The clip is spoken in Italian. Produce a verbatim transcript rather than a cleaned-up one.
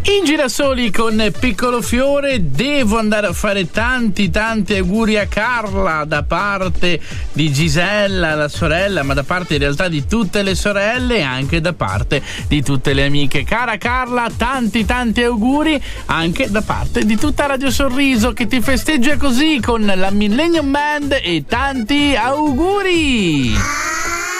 In Girasoli con Piccolo Fiore devo andare a fare tanti tanti auguri a Carla da parte di Gisella, la sorella, ma da parte in realtà di tutte le sorelle e anche da parte di tutte le amiche. Cara Carla, tanti tanti auguri anche da parte di tutta Radio Sorriso, che ti festeggia così con la Millennium Band, e tanti auguri!